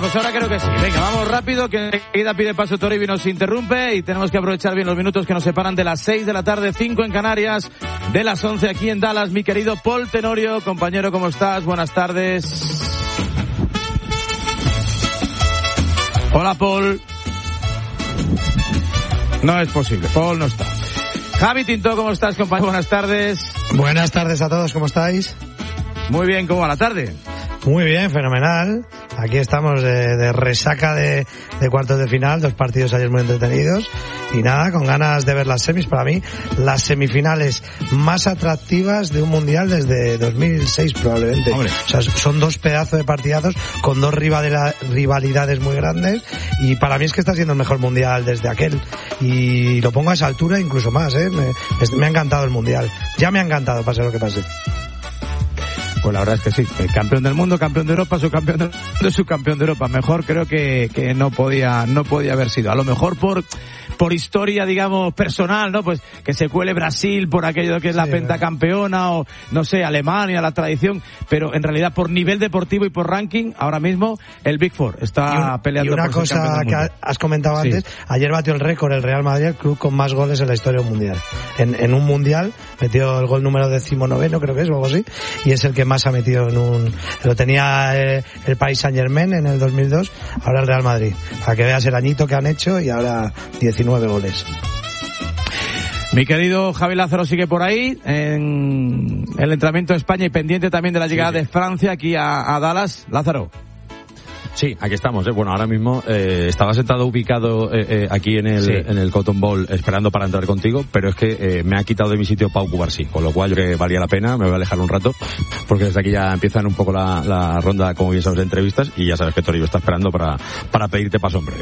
pues ahora creo que sí. Venga, vamos rápido, que enseguida pide paso Toribio y nos interrumpe y tenemos que aprovechar bien los minutos que nos separan de las 6 de la tarde, 5 en Canarias, de las 11 aquí en Dallas. Mi querido Paul Tenorio, compañero, ¿cómo estás? Buenas tardes. Hola, Paul. No es posible, Paul no está. Javi Tinto, ¿cómo estás, compañero? Buenas tardes. Buenas tardes a todos, ¿cómo estáis? Muy bien, ¿cómo va la tarde? Muy bien, fenomenal. Aquí estamos de resaca de cuartos de final, 2 partidos ayer muy entretenidos. Y nada, con ganas de ver las semis. Para mí, las semifinales más atractivas de un mundial desde 2006 probablemente. Hombre. O sea, son 2 pedazos de partidazos con 2 rivalidades muy grandes. Y para mí es que está siendo el mejor mundial desde aquel. Y lo pongo a esa altura incluso más, ¿eh? Me ha encantado el mundial. Ya me ha encantado, pase lo que pase. Pues la verdad es que sí, el campeón del mundo, campeón de Europa, subcampeón del mundo, subcampeón de Europa. Mejor creo que no podía haber sido. A lo mejor por historia, digamos, personal, ¿no? Pues que se cuele Brasil por aquello que es la pentacampeona o, no sé, Alemania, la tradición. Pero en realidad por nivel deportivo y por ranking, ahora mismo el Big Four está peleando por ser campeón del mundo. Y una cosa que has comentado antes, ayer batió el récord el Real Madrid, el club con más goles en la historia de un mundial. En un mundial metió el gol número 19, creo que es, o algo así, y es el que más ha metido lo tenía el Paris Saint-Germain en el 2002, ahora el Real Madrid. Para que veas el añito que han hecho y ahora 19 goles. Mi querido Javi Lázaro sigue por ahí en el entrenamiento de España y pendiente también de la llegada de Francia aquí a Dallas. Lázaro. Sí, aquí estamos. Bueno, ahora mismo estaba sentado ubicado aquí en el Cotton Bowl esperando para entrar contigo, pero es que me ha quitado de mi sitio Pau Cubarsí, con lo cual yo creo que valía la pena, me voy a alejar un rato, porque desde aquí ya empiezan un poco la ronda, como bien sabes, de entrevistas, y ya sabes que Toribio está esperando para pedirte paso en breve.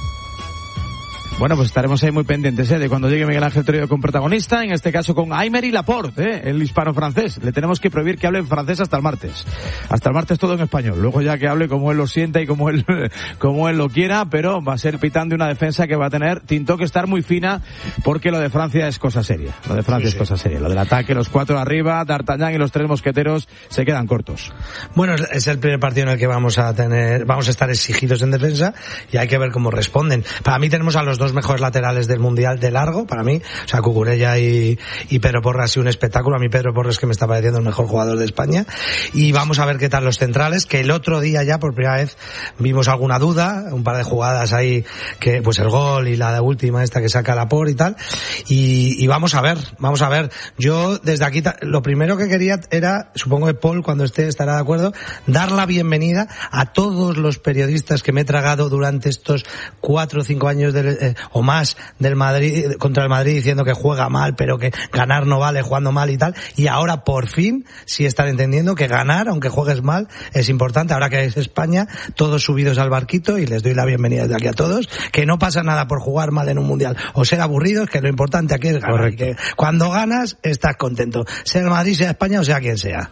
Bueno, pues estaremos ahí muy pendientes de cuando llegue Miguel Ángel Toribio con protagonista, en este caso con Aymeri Laporte, el hispano-francés. Le tenemos que prohibir que hable en francés hasta el martes. Hasta el martes todo en español. Luego ya que hable como él lo sienta y como él lo quiera, pero va a ser pitando una defensa que va a tener Tinto que estar muy fina, porque lo de Francia es cosa seria. Lo de Francia es cosa seria. Lo del ataque, los 4 arriba, D'Artagnan y los 3 mosqueteros se quedan cortos. Bueno, es el primer partido en el que vamos a estar exigidos en defensa y hay que ver cómo responden. Para mí tenemos a los 2 mejores laterales del mundial de largo, para mí, o sea, Cucurella y Pedro Porro ha sido un espectáculo. A mí Pedro Porro es que me está pareciendo el mejor jugador de España, y vamos a ver qué tal los centrales, que el otro día ya por primera vez vimos alguna duda, un par de jugadas ahí, que pues el gol y la última esta que saca Laporte y tal, y vamos a ver. Yo desde aquí lo primero que quería era, supongo que Paul cuando estará de acuerdo, dar la bienvenida a todos los periodistas que me he tragado durante estos 4 o 5 años o más del Madrid, contra el Madrid, diciendo que juega mal, pero que ganar no vale, jugando mal y tal, y ahora por fin sí están entendiendo que ganar, aunque juegues mal, es importante. Ahora que es España, todos subidos al barquito, y les doy la bienvenida desde aquí a todos, que no pasa nada por jugar mal en un mundial o ser aburridos, que lo importante aquí es ganar. Correcto. Y que cuando ganas estás contento, sea el Madrid, sea España o sea quien sea.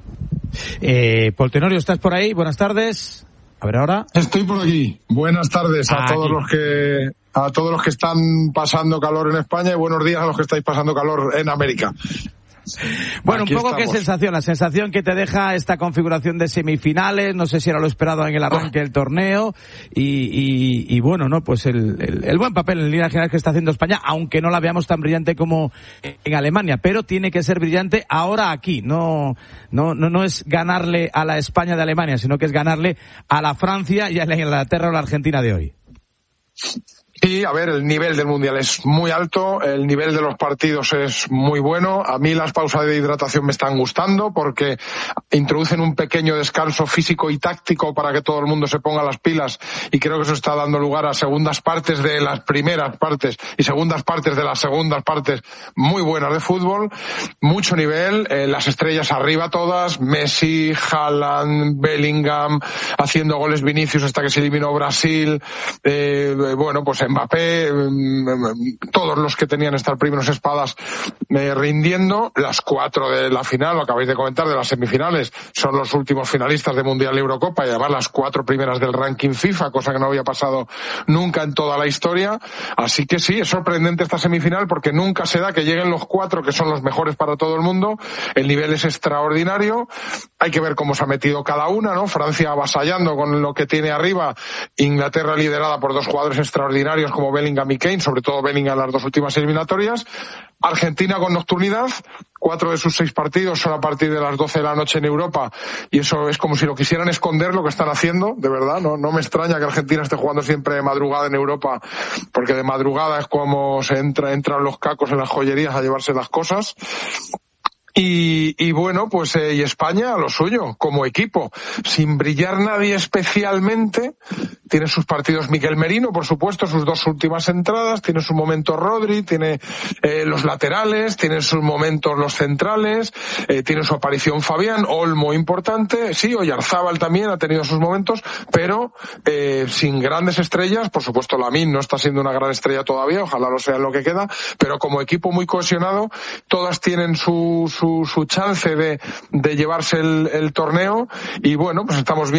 Paul Tenorio, ¿estás por ahí? Buenas tardes. A ver ahora. Estoy por aquí. Buenas tardes a todos los que están pasando calor en España, y buenos días a los que estáis pasando calor en América. Bueno, aquí un poco estamos. qué sensación, la sensación que te deja esta configuración de semifinales, no sé si era lo esperado en el arranque del torneo, y bueno, no, pues el buen papel en línea general que está haciendo España, aunque no la veamos tan brillante como en Alemania, pero tiene que ser brillante ahora aquí, no es ganarle a la España de Alemania, sino que es ganarle a la Francia y a la Inglaterra o la Argentina de hoy. Sí, a ver, el nivel del Mundial es muy alto, el nivel de los partidos es muy bueno. A mí las pausas de hidratación me están gustando porque introducen un pequeño descanso físico y táctico para que todo el mundo se ponga las pilas, y creo que eso está dando lugar a segundas partes de las primeras partes y segundas partes de las segundas partes muy buenas de fútbol. Mucho nivel, las estrellas arriba todas, Messi, Haaland, Bellingham, haciendo goles Vinicius hasta que se eliminó Brasil, bueno, pues Mbappé, todos los que tenían estas primeras espadas rindiendo. Las 4 de la final, lo acabáis de comentar, de las semifinales, son los últimos finalistas de Mundial y Eurocopa, y además las 4 primeras del ranking FIFA, cosa que no había pasado nunca en toda la historia. Así que sí, es sorprendente esta semifinal porque nunca se da que lleguen los 4 que son los mejores para todo el mundo. El nivel es extraordinario. Hay que ver cómo se ha metido cada una, ¿no? Francia avasallando con lo que tiene arriba, Inglaterra liderada por 2 jugadores extraordinarios como Bellingham y Kane, sobre todo Bellingham en las 2 últimas eliminatorias. Argentina con nocturnidad, 4 de sus 6 partidos son a partir de las 12 de la noche en Europa, y eso es como si lo quisieran esconder lo que están haciendo, de verdad. No me extraña que Argentina esté jugando siempre de madrugada en Europa, porque de madrugada es como se entran los cacos en las joyerías a llevarse las cosas. Y bueno, pues y España a lo suyo, como equipo, sin brillar nadie especialmente. Tiene sus partidos Mikel Merino, por supuesto, sus 2 últimas entradas, tiene su momento Rodri, tiene los laterales, tiene sus momentos los centrales, tiene su aparición Fabián, Olmo importante, sí, Oyarzábal también ha tenido sus momentos, pero sin grandes estrellas. Por supuesto, Lamine no está siendo una gran estrella todavía, ojalá lo sea en lo que queda, pero como equipo muy cohesionado, todas tienen su chance de llevarse el torneo, y bueno, pues estamos viendo